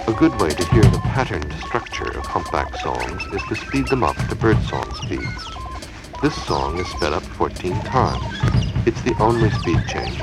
A good way to hear the patterned structure of humpback songs is to speed them up to birdsong speeds. This song is sped up 14 times. It's the only speed change